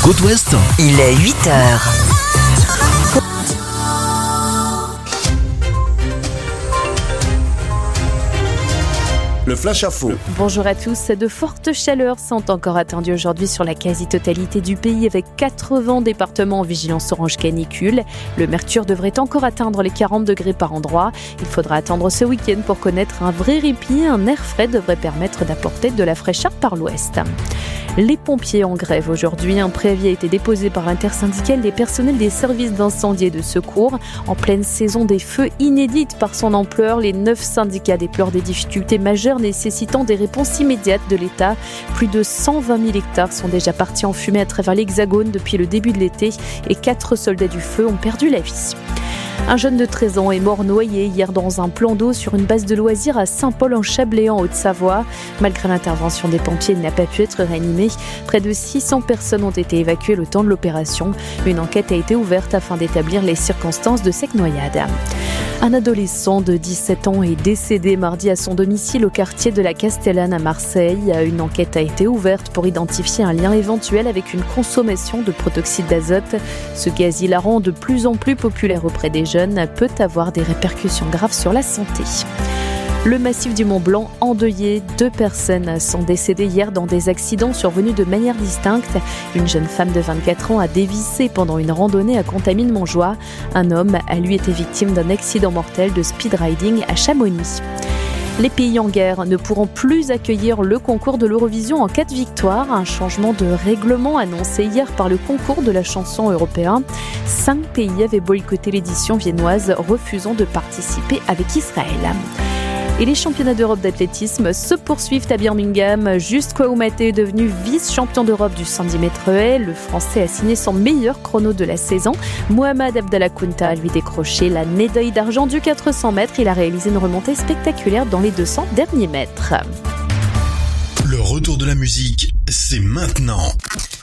Côte-Ouest, Il est 8h. Le flash à faux. Bonjour à tous. De fortes chaleurs sont encore attendues aujourd'hui sur la quasi-totalité du pays avec 80 départements en vigilance orange canicule. Le mercure devrait encore atteindre les 40 degrés par endroit. Il faudra attendre ce week-end pour connaître un vrai répit. Un air frais devrait permettre d'apporter de la fraîcheur par l'ouest. Les pompiers en grève aujourd'hui. Un préavis a été déposé par l'intersyndicale des personnels des services d'incendie et de secours. En pleine saison des feux inédite par son ampleur, les 9 syndicats déplorent des difficultés majeures nécessitant des réponses immédiates de l'État. Plus de 120 000 hectares sont déjà partis en fumée à travers l'Hexagone depuis le début de l'été et 4 soldats du feu ont perdu la vie. Un jeune de 13 ans est mort noyé hier dans un plan d'eau sur une base de loisirs à Saint-Paul-en-Chablais en Haute-Savoie. Malgré l'intervention des pompiers, il n'a pas pu être réanimé. Près de 600 personnes ont été évacuées le temps de l'opération. Une enquête a été ouverte afin d'établir les circonstances de cette noyade. Un adolescent de 17 ans est décédé mardi à son domicile au quartier de la Castellane à Marseille. Une enquête a été ouverte pour identifier un lien éventuel avec une consommation de protoxyde d'azote. Ce gaz hilarant, de plus en plus populaire auprès des jeunes, peut avoir des répercussions graves sur la santé. Le massif du Mont Blanc endeuillé. 2 personnes sont décédées hier dans des accidents survenus de manière distincte. Une jeune femme de 24 ans a dévissé pendant une randonnée à Contamine-Montjoie. Un homme a lui été victime d'un accident mortel de speed riding à Chamonix. Les pays en guerre ne pourront plus accueillir le concours de l'Eurovision en cas de victoire. Un changement de règlement annoncé hier par le concours de la chanson européen. 5 pays avaient boycotté l'édition viennoise, refusant de participer avec Israël. Et les championnats d'Europe d'athlétisme se poursuivent à Birmingham. Just Kouamate est devenu vice-champion d'Europe du 110 mètres haies. Le Français a signé son meilleur chrono de la saison. Mohamed Abdallah Kounta a lui décroché la médaille d'argent du 400 mètres. Il a réalisé une remontée spectaculaire dans les 200 derniers mètres. le retour de la musique, c'est maintenant.